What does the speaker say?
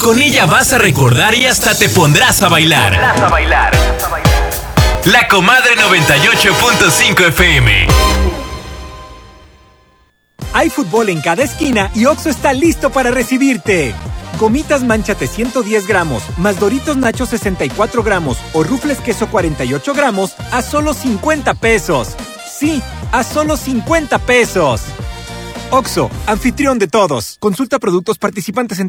Con ella vas a recordar y hasta te pondrás a bailar. La Comadre 98.5 FM. Hay fútbol en cada esquina y Oxxo está listo para recibirte. Gomitas Mánchate 110 gramos, más Doritos Nacho 64 gramos o Rufles Queso 48 gramos a solo 50 pesos. Sí, a solo 50 pesos. Oxxo, anfitrión de todos. Consulta productos participantes en